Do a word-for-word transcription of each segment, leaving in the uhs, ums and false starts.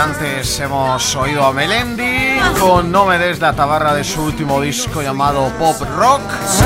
Antes hemos oído a Melendi con No me des la tabarra de su último disco llamado Pop Rock.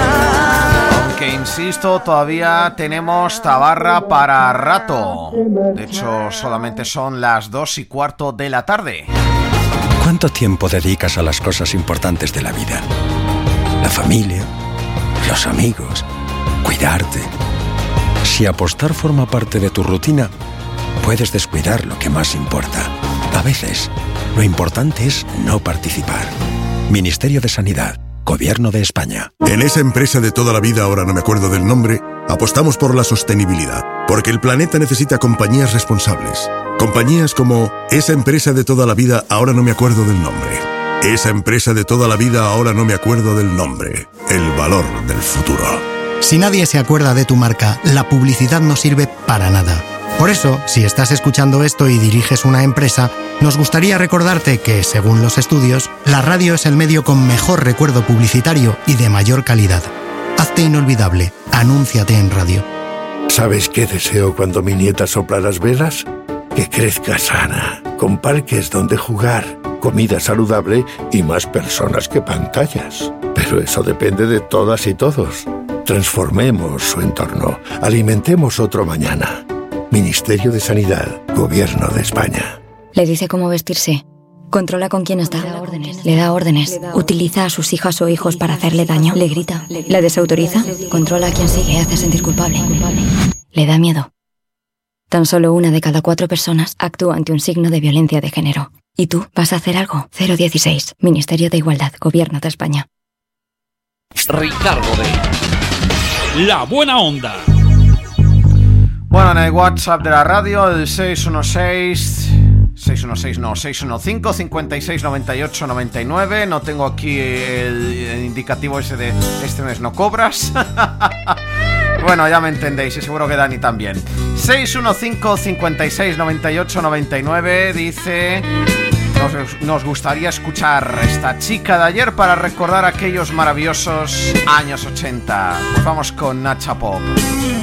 Aunque insisto, todavía tenemos tabarra para rato. De hecho, solamente son las dos y cuarto de la tarde. ¿Cuánto tiempo dedicas a las cosas importantes de la vida? La familia, los amigos, cuidarte. Si apostar forma parte de tu rutina, puedes descuidar lo que más importa. A veces, lo importante es no participar. Ministerio de Sanidad, Gobierno de España. En esa empresa de toda la vida, ahora no me acuerdo del nombre, apostamos por la sostenibilidad, porque el planeta necesita compañías responsables. Compañías como esa empresa de toda la vida, ahora no me acuerdo del nombre. Esa empresa de toda la vida, ahora no me acuerdo del nombre. El valor del futuro. Si nadie se acuerda de tu marca, la publicidad no sirve para nada. Por eso, si estás escuchando esto y diriges una empresa, nos gustaría recordarte que, según los estudios, la radio es el medio con mejor recuerdo publicitario y de mayor calidad. Hazte inolvidable. Anúnciate en radio. ¿Sabes qué deseo cuando mi nieta sopla las velas? Que crezca sana, con parques donde jugar, comida saludable y más personas que pantallas. Pero eso depende de todas y todos. Transformemos su entorno. Alimentemos otro mañana. Ministerio de Sanidad, Gobierno de España. Le dice cómo vestirse. Controla con quién está. Le da órdenes. Le da órdenes. Utiliza a sus hijas o hijos para hacerle daño. Le grita. La desautoriza. Controla a quien sigue. Hace sentir culpable. Le da miedo. Tan solo una de cada cuatro personas actúa ante un signo de violencia de género. ¿Y tú vas a hacer algo? cero dieciséis. Ministerio de Igualdad, Gobierno de España. Ricardo de La Buena Onda. Bueno, en el WhatsApp de la radio, el seis uno seis... seis uno seis, no, seis uno cinco, cincuenta y seis, noventa y ocho, noventa y nueve. No tengo aquí el, el indicativo ese de este mes no cobras. Bueno, ya me entendéis y seguro que Dani también. seis uno cinco, cincuenta y seis, noventa y ocho, noventa y nueve dice... Nos, nos gustaría escuchar esta chica de ayer para recordar aquellos maravillosos años ochenta. Pues vamos con Nacha Pop.